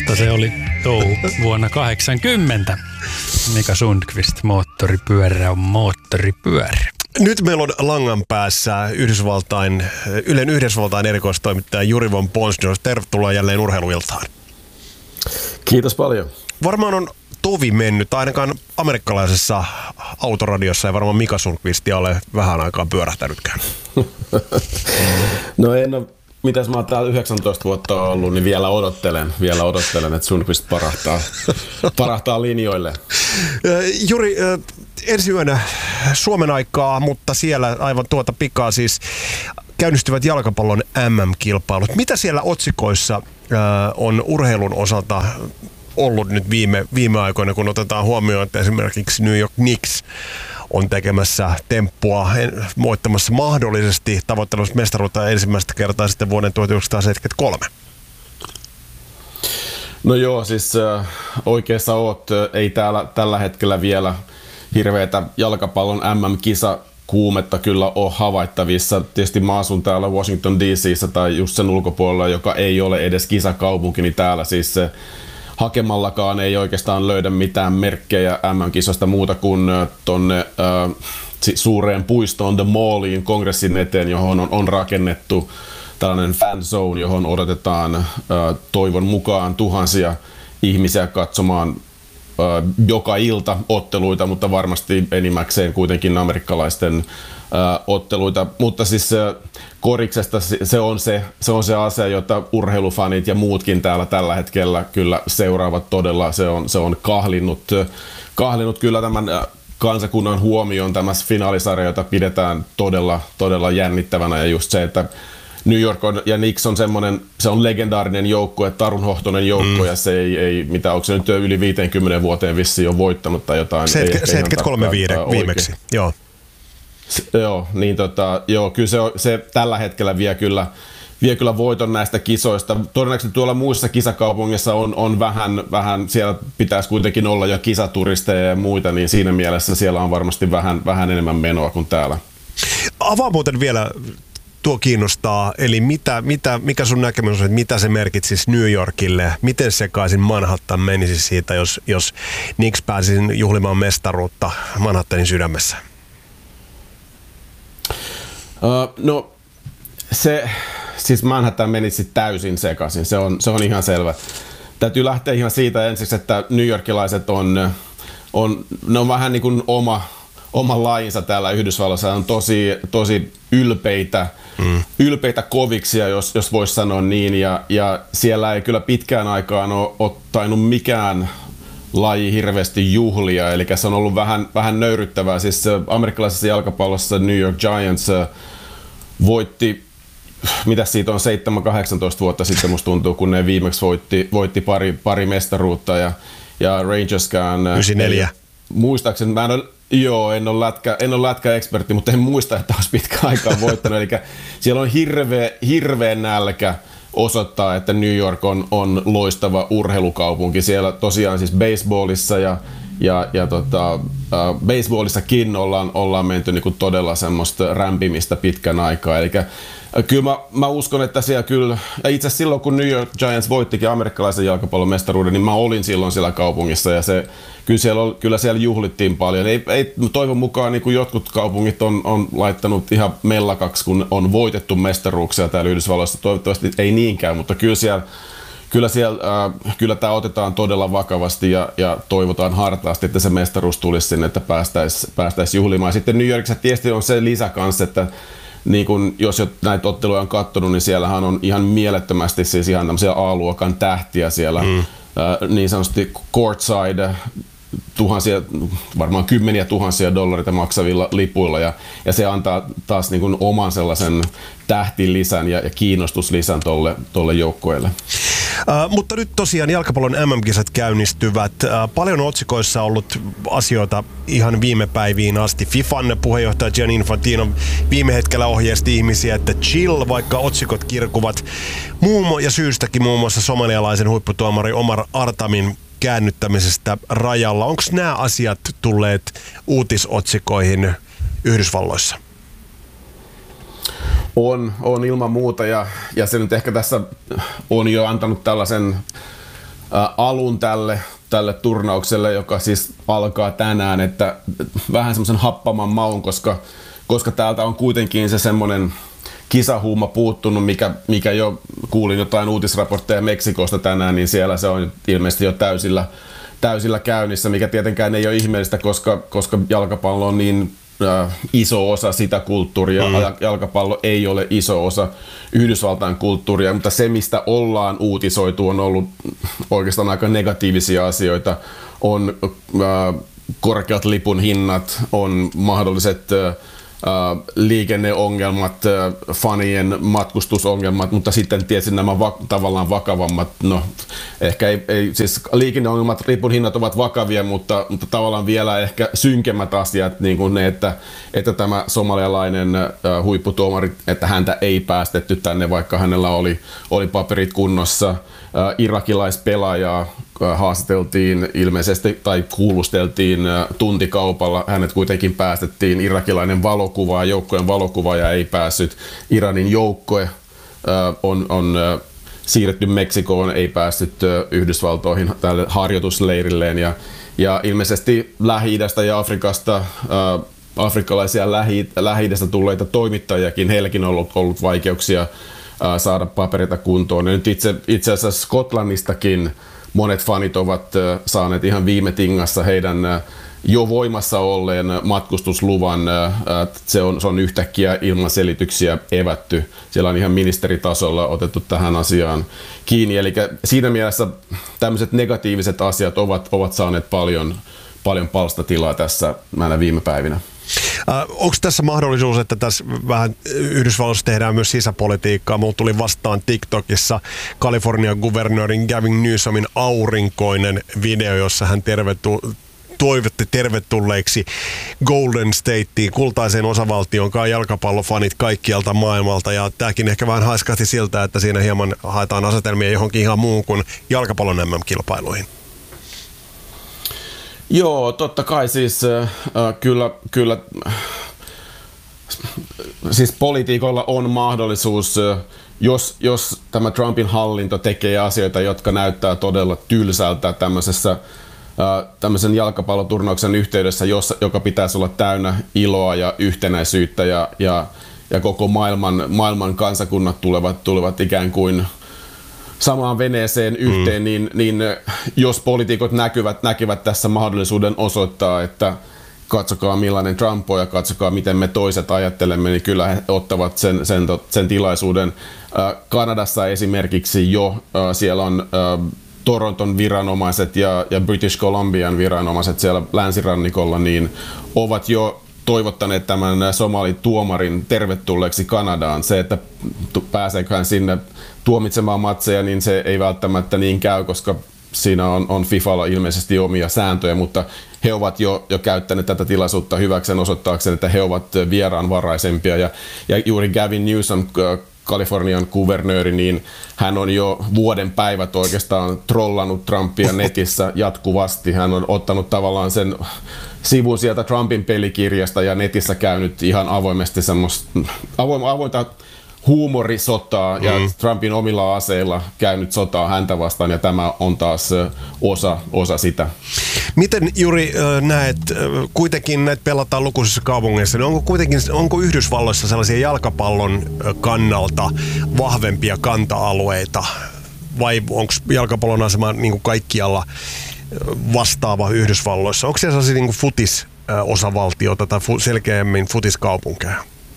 mutta se oli touhu vuonna 80. Mika Sundqvist, moottoripyörä on moottoripyörä. Nyt meillä on langan päässä Ylen Yhdysvaltain erikoistoimittaja Juri von Ponsdorf. Tervetuloa jälleen Urheiluiltaan. Kiitos paljon. Varmaan on tovi mennyt, ainakaan amerikkalaisessa autoradiossa ei varmaan Mika Sundqvistia ole vähän aikaa pyörähtänytkään. No en ole, mitäs mä oon täällä 19 vuotta ollut, niin vielä odottelen, että Sundqvist parahtaa linjoille. Juri, ensi yönä Suomen aikaa, mutta siellä aivan tuota pikaa siis käynnistyvät jalkapallon MM-kilpailut. Mitä siellä otsikoissa on urheilun osalta ollut nyt viime aikoina, kun otetaan huomioon, että esimerkiksi New York Knicks on tekemässä temppua, voittamassa mahdollisesti tavoittelemassa mestaruutta ensimmäistä kertaa sitten vuoden 1973? No joo, siis oikeassa oot. Ei täällä tällä hetkellä vielä hirveätä jalkapallon MM-kisa kuumetta kyllä ole havaittavissa. Tietysti mä asun täällä Washington DC:ssä tai just sen ulkopuolella, joka ei ole edes kisakaupunki, niin täällä siis hakemallakaan ei oikeastaan löydä mitään merkkejä MM-kisosta muuta kuin tonne suureen puistoon The Malliin kongressin eteen, johon on rakennettu tällainen fan zone, johon odotetaan toivon mukaan tuhansia ihmisiä katsomaan joka ilta otteluita, mutta varmasti enimmäkseen kuitenkin amerikkalaisten otteluita. Mutta siis koriksesta se on se asia, jota urheilufanit ja muutkin täällä tällä hetkellä kyllä seuraavat todella. Se on kahlinut kyllä tämän kansakunnan huomioon tämä finaalisarja, jota pidetään todella jännittävänä, ja just se, että New York ja Knicks on se on legendaarinen joukkue, tarunhohtoinen joukkue, ja se ei mitä onko se nyt yli 50 vuoteen vissiin on voittanut tai jotain. 73 viimeksi, joo. Joo, niin joo, kyllä se tällä hetkellä vie kyllä voiton näistä kisoista. Todennäköisesti tuolla muissa kisakaupungeissa on vähän siellä pitäisi kuitenkin olla jo kisaturisteja ja muita, niin siinä mielessä siellä on varmasti vähän enemmän menoa kuin täällä. Avaa muuten vielä, tuo kiinnostaa, eli mikä sun näkemys on, että mitä se merkitsisi New Yorkille? Miten sekaisin Manhattan menisi siitä, jos Knicks pääsisi juhlimaan mestaruutta Manhattanin sydämessä? No siis Manhattan menisi täysin sekaisin, se on ihan selvä. Täytyy lähteä ihan siitä ensiksi, että newyorkilaiset ne on vähän niin kuin oma lainsa täällä Yhdysvalloissa, on tosi ylpeitä koviksia, jos voisi sanoa niin, ja siellä ei kyllä pitkään aikaan ole tainnut mikään laji hirveästi juhlia, eli se on ollut vähän nöyryttävää. Siis amerikkalaisessa jalkapallossa New York Giants voitti, mitä siitä on 7-18 vuotta sitten musta tuntuu, kun ne viimeksi voitti pari mestaruutta, ja Rangerskään 94. Muistaakseni en ole lätkäekspertti, mutta en muista, että olisi pitkään aikaa voittanut. Eli siellä on hirveä nälkä osoittaa, että New York on loistava urheilukaupunki. Siellä tosiaan siis baseballissa ja baseballissakin ollaan menty niin kuin todella semmoista rämpimistä pitkän aikaa. Eli kyllä mä uskon, että siellä kyllä, ja itse asiassa silloin kun New York Giants voittikin amerikkalaisen jalkapallon mestaruuden, niin mä olin silloin siellä kaupungissa, ja kyllä siellä juhlittiin paljon. Ei toivon mukaan niin kuin jotkut kaupungit on laittanut ihan mellakaksi, kun on voitettu mestaruuksia täällä Yhdysvalloissa. Toivottavasti ei niinkään, mutta kyllä tämä otetaan todella vakavasti, ja toivotaan hartaasti, että se mestaruus tulisi sinne, että päästäisiin juhlimaan. Sitten New Yorkissa tietysti on se lisä kanssa, että niin kun, jos näitä otteluja on katsonut, niin siellähän on ihan mielettömästi siis ihan tämmöisiä A-luokan tähtiä siellä, niin sanotusti courtside, varmaan kymmeniä tuhansia dollareita maksavilla lipuilla, ja se antaa taas niin kuin oman sellaisen tähtilisän ja kiinnostuslisän tolle joukkueelle. Mutta nyt tosiaan jalkapallon MM-kisat käynnistyvät. Paljon otsikoissa ollut asioita ihan viime päiviin asti. FIFAn puheenjohtaja Gianni Infantino viime hetkellä ohjeisti ihmisiä, että chill, vaikka otsikot kirkuvat ja syystäkin muun muassa somalialaisen huipputuomari Omar Artamin käännyttämisestä rajalla. Onko nämä asiat tulleet uutisotsikoihin Yhdysvalloissa? On ilman muuta, ja se nyt ehkä tässä on jo antanut tällaisen alun tälle turnaukselle, joka siis alkaa tänään, että vähän semmoisen happaman maun, koska täältä on kuitenkin se semmoinen kisahuuma puuttunut, mikä jo kuulin jotain uutisraportteja Meksikosta tänään, niin siellä se on ilmeisesti jo täysillä käynnissä, mikä tietenkään ei ole ihmeellistä, koska jalkapallo on niin iso osa sitä kulttuuria. Jalkapallo ei ole iso osa Yhdysvaltain kulttuuria, mutta se, mistä ollaan uutisoitu, on ollut oikeastaan aika negatiivisia asioita. On korkeat lipun hinnat, on mahdolliset liikenneongelmat, fanien matkustusongelmat, mutta sitten tietysti nämä tavallaan vakavammat, no ehkä ei siis liikenneongelmat, lipun hinnat ovat vakavia, mutta tavallaan vielä ehkä synkemmät asiat, niin kuin ne, että tämä somalialainen huipputuomari, että häntä ei päästetty tänne, vaikka hänellä oli paperit kunnossa. Irakilaispelaajaa haastateltiin ilmeisesti tai kuulusteltiin tuntikaupalla. Hänet kuitenkin päästettiin. Irakilainen joukkojen valokuvaaja ei päässyt. Iranin joukkue on siirretty Meksikoon, ei päässyt Yhdysvaltoihin tälle harjoitusleirilleen. Ja ilmeisesti Lähi-idästä ja Afrikasta afrikkalaisia Lähi-idästä tulleita toimittajiakin, heilläkin on ollut vaikeuksia saada paperita kuntoon. Ja nyt itse asiassa Skotlannistakin monet fanit ovat saaneet ihan viime tingassa heidän jo voimassa olleen matkustusluvan. Se on yhtäkkiä ilman selityksiä evätty. Siellä on ihan ministeritasolla otettu tähän asiaan kiinni. Eli siinä mielessä tämmöiset negatiiviset asiat ovat saaneet paljon palstatilaa tässä näinä viime päivinä. Onko tässä mahdollisuus, että tässä vähän Yhdysvalloissa tehdään myös sisäpolitiikkaa? Mulla tuli vastaan TikTokissa Kalifornian kuvernöörin Gavin Newsomin aurinkoinen video, jossa hän toivotti tervetulleeksi Golden Stateen, kultaiseen osavaltioon, jalkapallofanit kaikkialta maailmalta. Ja tämäkin ehkä vähän haiskahti siltä, että siinä hieman haetaan asetelmia johonkin ihan muuhun kuin jalkapallon MM-kilpailuihin. Joo, totta kai siis kyllä siis poliitikolla on mahdollisuus, jos tämä Trumpin hallinto tekee asioita, jotka näyttää todella tylsältä tämmöisen jalkapalloturnauksen yhteydessä, joka pitäisi olla täynnä iloa ja yhtenäisyyttä ja koko maailman kansakunnat tulevat ikään kuin samaan veneeseen yhteen, niin jos poliitikot näkivät tässä mahdollisuuden osoittaa, että katsokaa millainen Trump on ja katsokaa miten me toiset ajattelemme, niin kyllä he ottavat sen tilaisuuden. Kanadassa esimerkiksi jo siellä on Toronton viranomaiset ja British Columbian viranomaiset siellä länsirannikolla, niin ovat jo toivottaneet tämän somalituomarin tervetulleeksi Kanadaan. Se, että pääseekö hän sinne tuomitsemaan matseja, niin se ei välttämättä niin käy, koska siinä on FIFAlla ilmeisesti omia sääntöjä, mutta he ovat jo käyttäneet tätä tilaisuutta hyväkseen osoittaakseen, että he ovat vieraanvaraisempia. Ja juuri Gavin Newsom, Kalifornian kuvernööri, niin hän on jo vuoden päivät oikeastaan trollannut Trumpia netissä jatkuvasti. Hän on ottanut tavallaan sen sivun sieltä Trumpin pelikirjasta ja netissä käynyt ihan avoimesti semmoista avointa huumorisotaa ja Trumpin omilla aseilla käynyt sotaa häntä vastaan, ja tämä on taas osa sitä. Miten Juri näet, kuitenkin näitä pelataan lukuisissa kaupungeissa, niin onko Yhdysvalloissa sellaisia jalkapallon kannalta vahvempia kanta-alueita, vai onko jalkapallon asema niin kuin kaikkialla vastaava Yhdysvalloissa? Onko siellä sellaisia niin kuin futisosavaltioita tai selkeämmin futiskaupunkeja?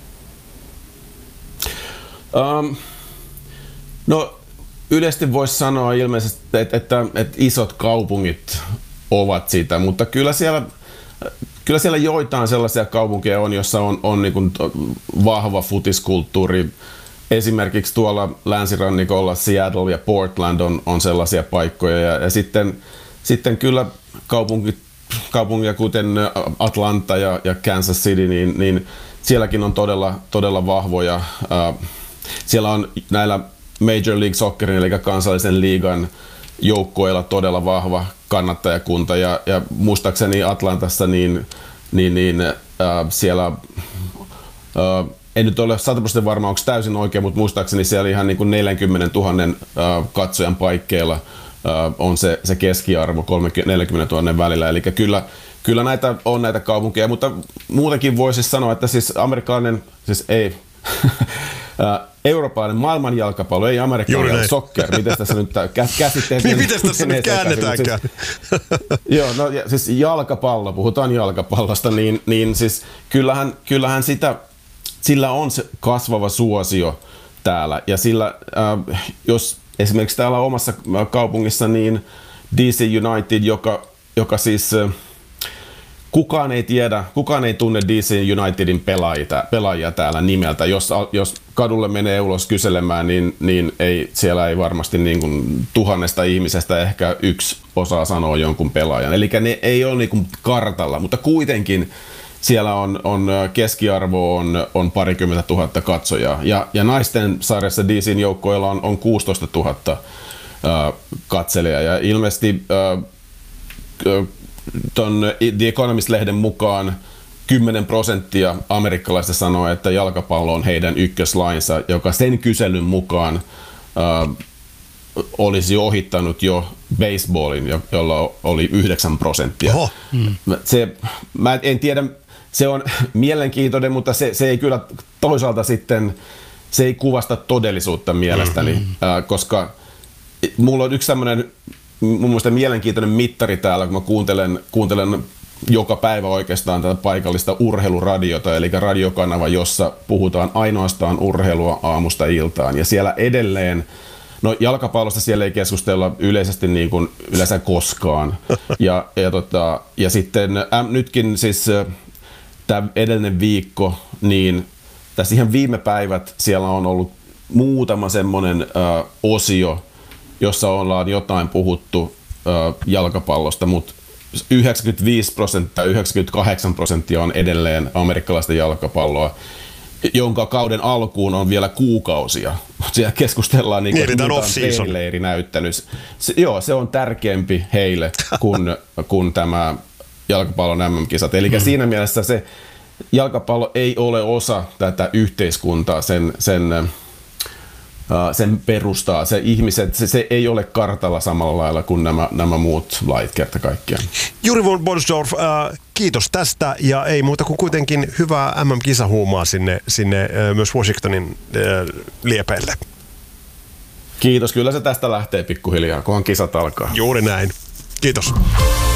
No yleisesti voisi sanoa ilmeisesti, että isot kaupungit ovat sitä, mutta kyllä siellä joitain sellaisia kaupunkeja on, jossa on niin kuin vahva futiskulttuuri. Esimerkiksi tuolla länsirannikolla Seattle ja Portland on sellaisia paikkoja, ja sitten kyllä kaupunkia kuten Atlanta ja Kansas City, niin sielläkin on todella vahvoja. Siellä on näillä Major League Soccerin eli kansallisen liigan joukkueilla todella vahva kannattajakunta, ja muistaakseni Atlantassa niin siellä en nyt ole 100% varma, onko täysin oikein, mutta muistaakseni siellä ihan niin kuin 40 000 katsojan paikkeilla on se keskiarvo 30 000 välillä. Eli kyllä näitä on näitä kaupunkeja, mutta muutenkin voisi sanoa, että siis amerikkalainen, siis ei, eurooppalainen maailmanjalkapallo, ei amerikkalainen soccer. Miten tässä nyt käsitteet? Niin, miten tässä nyt käännetäänkään? Siis, joo, no siis jalkapallo, puhutaan jalkapallosta, niin siis kyllähän sillä on se kasvava suosio täällä. Ja sillä, jos esimerkiksi täällä omassa kaupungissa, niin DC United, joka siis kukaan ei tunne DC Unitedin pelaajia täällä nimeltä. Jos kadulle menee ulos kyselemään, niin siellä ei varmasti niin kuin 1000 ihmisestä ehkä yksi osaa sanoa jonkun pelaajan. Eli ne ei ole niin kuin kartalla, mutta kuitenkin siellä on keskiarvo on 20 000 katsojaa. Ja naisten sarjassa DC:n joukkoilla on 16 000 katselijaa. Ja ilmeisesti ton The Economist-lehden mukaan 10% amerikkalaisista sanoo, että jalkapallo on heidän ykköslainsa, joka sen kyselyn mukaan olisi ohittanut jo baseballin, jolla oli 9%. Mä en tiedä, se on mielenkiintoinen, mutta se ei kyllä toisaalta sitten, se ei kuvasta todellisuutta mielestäni, koska mulla on yksi tämmöinen mun mielestä mielenkiintoinen mittari täällä, kun mä kuuntelen joka päivä oikeastaan tätä paikallista urheiluradiota, eli radiokanava, jossa puhutaan ainoastaan urheilua aamusta iltaan. Ja siellä edelleen, no jalkapallosta siellä ei keskustella yleisesti niin kuin yleensä koskaan. Ja sitten nytkin siis tämä edellinen viikko, niin tässä ihan viime päivät siellä on ollut muutama semmoinen osio, jossa ollaan jotain puhuttu jalkapallosta, mutta 95%, 98% on edelleen amerikkalaista jalkapalloa, jonka kauden alkuun on vielä kuukausia. Siellä keskustellaan niin kuin leiri näyttänyt. Joo, se on tärkeämpi heille kuin tämä jalkapallon MM-kisat. Eli siinä mielessä se jalkapallo ei ole osa tätä yhteiskuntaa, sen perustaa. Se ihmiset, se ei ole kartalla samalla lailla kuin nämä muut lait kerta kaikkiaan. Juri von Borsdorf, kiitos tästä ja ei muuta kuin kuitenkin hyvää MM-kisahuumaa sinne myös Washingtonin liepeille. Kiitos, kyllä se tästä lähtee pikkuhiljaa, kunhan kisat alkaa. Juuri näin. Kiitos.